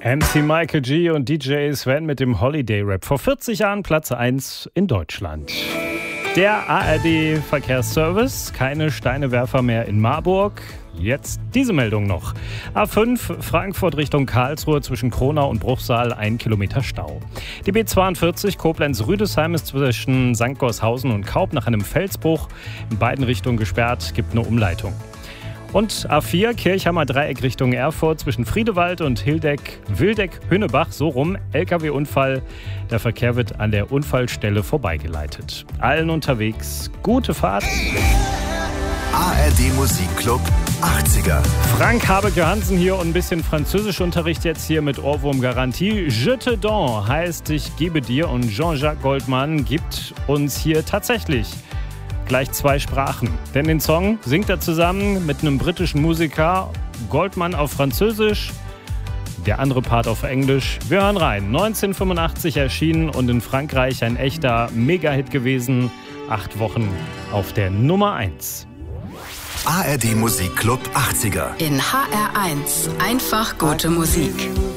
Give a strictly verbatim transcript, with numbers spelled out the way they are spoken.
M C Michael G. und D J Sven mit dem Holiday Rap. Vor vierzig Jahren Platz eins in Deutschland. Der A R D-Verkehrsservice, keine Steinewerfer mehr in Marburg. Jetzt diese Meldung noch. A fünf Frankfurt Richtung Karlsruhe zwischen Kronau und Bruchsal, ein Kilometer Stau. Die B zweiundvierzig Koblenz-Rüdesheim ist zwischen Sankt Goarshausen und Kaub nach einem Felsbruch in beiden Richtungen gesperrt, gibt eine Umleitung. Und A vier Kirchhammer Dreieck Richtung Erfurt zwischen Friedewald und Hildeck, Wildeck-Hünnebach, so rum, L K W-Unfall. Der Verkehr wird an der Unfallstelle vorbeigeleitet. Allen unterwegs gute Fahrt. A R D Musikclub achtziger. Frank Habeke-Hansen hier und ein bisschen Französischunterricht jetzt hier mit Ohrwurm-Garantie. Je te donne heißt ich gebe dir und Jean-Jacques Goldman gibt uns hier tatsächlich gleich zwei Sprachen. Denn den Song singt er zusammen mit einem britischen Musiker, Goldman auf Französisch, der andere Part auf Englisch. Wir hören rein. neunzehnhundertfünfundachtzig erschienen und in Frankreich ein echter Mega-Hit gewesen. Acht Wochen auf der Nummer eins. A R D Musikclub achtziger. In H R eins. Einfach gute Musik.